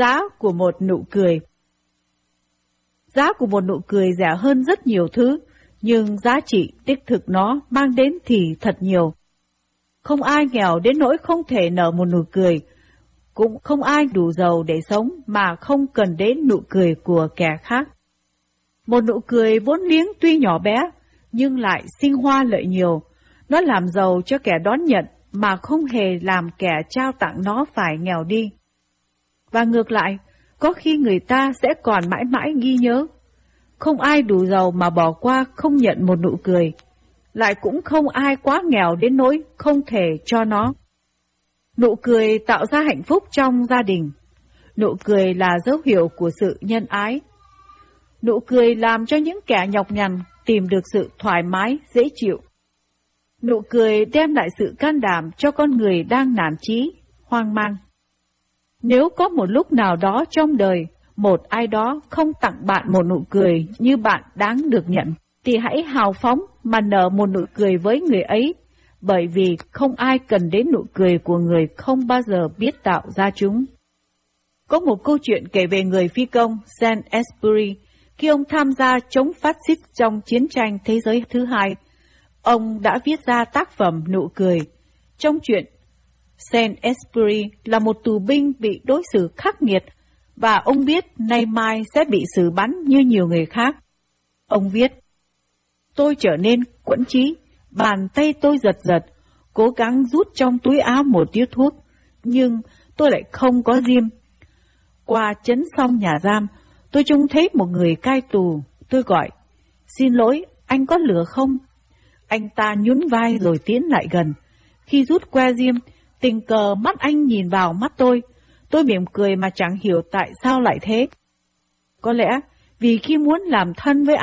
Giá của một nụ cười. Giá của một nụ cười rẻ hơn rất nhiều thứ, nhưng giá trị đích thực nó mang đến thì thật nhiều. Không ai nghèo đến nỗi không thể nở một nụ cười, cũng không ai đủ giàu để sống mà không cần đến nụ cười của kẻ khác. Một nụ cười vốn liếng tuy nhỏ bé, nhưng lại sinh hoa lợi nhiều. Nó làm giàu cho kẻ đón nhận mà không hề làm kẻ trao tặng nó phải nghèo đi. Và ngược lại, có khi người ta sẽ còn mãi mãi ghi nhớ. Không ai đủ giàu mà bỏ qua không nhận một nụ cười, lại cũng không ai quá nghèo đến nỗi không thể cho nó. Nụ cười tạo ra hạnh phúc trong gia đình. Nụ cười là dấu hiệu của sự nhân ái. Nụ cười làm cho những kẻ nhọc nhằn tìm được sự thoải mái, dễ chịu. Nụ cười đem lại sự can đảm cho con người đang nản chí, hoang mang. Nếu có một lúc nào đó trong đời, một ai đó không tặng bạn một nụ cười như bạn đáng được nhận, thì hãy hào phóng mà nở một nụ cười với người ấy, bởi vì không ai cần đến nụ cười của người không bao giờ biết tạo ra chúng. Có một câu chuyện kể về người phi công Saint-Exupéry khi ông tham gia chống phát xít trong chiến tranh thế giới thứ hai. Ông đã viết ra tác phẩm Nụ cười. Trong chuyện, Saint-Exupéry là một tù binh bị đối xử khắc nghiệt, và ông biết nay mai sẽ bị xử bắn như nhiều người khác. Ông viết, tôi trở nên quẫn trí, bàn tay tôi giật giật, cố gắng rút trong túi áo một điếu thuốc, nhưng tôi lại không có diêm. Qua chấn xong nhà giam, tôi trông thấy một người cai tù, tôi gọi, xin lỗi, anh có lửa không? Anh ta nhún vai rồi tiến lại gần. Khi rút que diêm, tình cờ mắt anh nhìn vào mắt tôi mỉm cười mà chẳng hiểu tại sao lại thế. Có lẽ vì khi muốn làm thân với